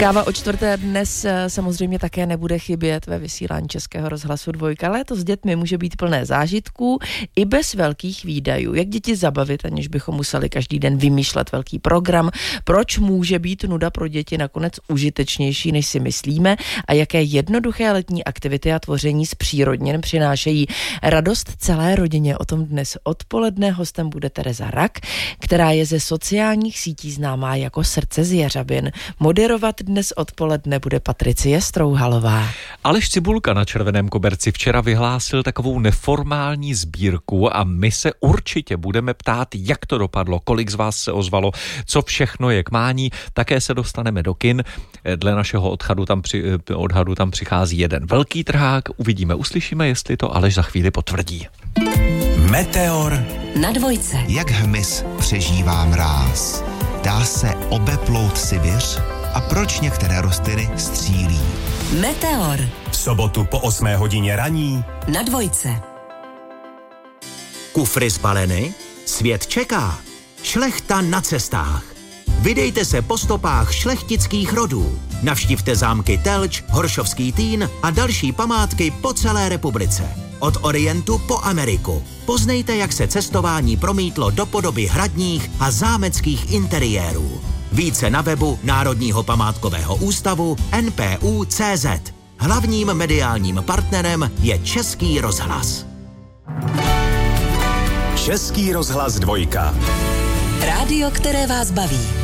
Káva o čtvrté dnes samozřejmě také nebude chybět ve vysílání Českého rozhlasu Dvojka. Léto s dětmi může být plné zážitků i bez velkých výdajů. Jak děti zabavit, aniž bychom museli každý den vymýšlet velký program? Proč může být nuda pro děti nakonec užitečnější, než si myslíme? A jaké jednoduché letní aktivity a tvoření z přírodnin přinášejí radost celé rodině? O tom dnes odpoledne hostem bude Tereza Rak, která je ze sociálních sítí známá jako Srdce z Jeřabin. Moderovat dnes odpoledne bude Patricie Strouhalová. Aleš Cibulka na Červeném koberci včera vyhlásil takovou neformální sbírku a my se určitě budeme ptát, jak to dopadlo, kolik z vás se ozvalo, co všechno je k mání. Také se dostaneme do kin. Dle našeho odhadu tam přichází jeden velký trhák. Uvidíme, uslyšíme, jestli to Aleš za chvíli potvrdí. Meteor na Dvojce. Jak hmyz přežívá mráz? Dá se obeplout Sibiř? A proč některé rostliny střílí? Meteor. V sobotu po 8 hodině raní na Dvojce. Kufry zbaleny? Svět čeká. Šlechta na cestách. Vydejte se po stopách šlechtických rodů. Navštivte zámky Telč, Horšovský Týn a další památky po celé republice. Od Orientu po Ameriku. Poznejte, jak se cestování promítlo do podoby hradních a zámeckých interiérů. Více na webu Národního památkového ústavu NPU.cz. Hlavním mediálním partnerem je Český rozhlas. Český rozhlas Dvojka. Rádio, které vás baví.